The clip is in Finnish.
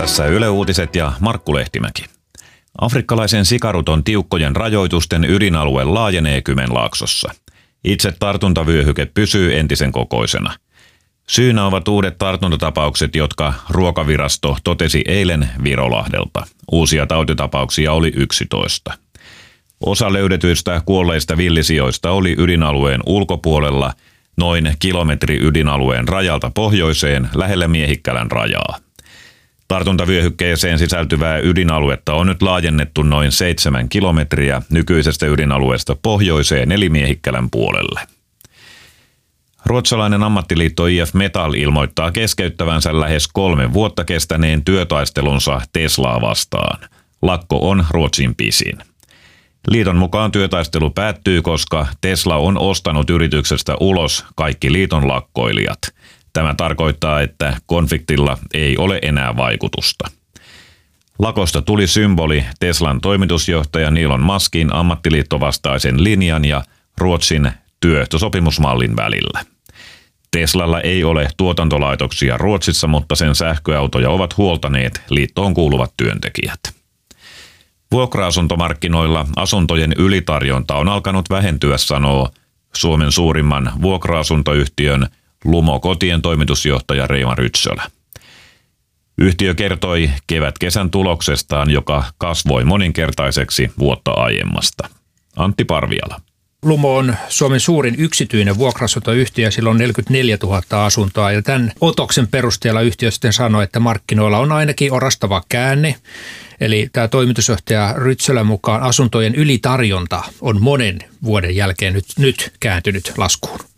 Tässä Yle Uutiset ja Markku Lehtimäki. Afrikkalaisen sikaruton tiukkojen rajoitusten ydinalue laajenee Kymenlaaksossa. Itse tartuntavyöhyke pysyy entisen kokoisena. Syynä ovat uudet tartuntatapaukset, jotka Ruokavirasto totesi eilen Virolahdelta. Uusia tautitapauksia oli 11. Osa löydetyistä kuolleista villisijoista oli ydinalueen ulkopuolella noin kilometri ydinalueen rajalta pohjoiseen lähellä Miehikkälän rajaa. Tartuntavyöhykkeeseen sisältyvää ydinaluetta on nyt laajennettu noin 7 kilometriä nykyisestä ydinalueesta pohjoiseen eli Miehikkälän puolelle. Ruotsalainen ammattiliitto IF Metall ilmoittaa keskeyttävänsä lähes 3 vuotta kestäneen työtaistelunsa Teslaa vastaan. Lakko on Ruotsin pisin. Liiton mukaan työtaistelu päättyy, koska Tesla on ostanut yrityksestä ulos kaikki liiton lakkoilijat. Tämä tarkoittaa, että konfliktilla ei ole enää vaikutusta. Lakosta tuli symboli Teslan toimitusjohtaja Elon Muskin ammattiliittovastaisen linjan ja Ruotsin työehtosopimusmallin välillä. Teslalla ei ole tuotantolaitoksia Ruotsissa, mutta sen sähköautoja ovat huoltaneet liittoon kuuluvat työntekijät. Vuokra-asuntomarkkinoilla asuntojen ylitarjonta on alkanut vähentyä, sanoo Suomen suurimman vuokra-asuntoyhtiön Lumo Kotien toimitusjohtaja Reima Rytsölä. Yhtiö kertoi kevät-kesän tuloksestaan, joka kasvoi moninkertaiseksi vuotta aiemmasta. Antti Parviala. Lumo on Suomen suurin yksityinen vuokra-asuntoyhtiö, sillä on 44 000 asuntoa ja tämän otoksen perusteella yhtiö sitten sanoi, että markkinoilla on ainakin orastava käänne. Eli tämä toimitusjohtaja Rytsölän mukaan asuntojen ylitarjonta on monen vuoden jälkeen nyt kääntynyt laskuun.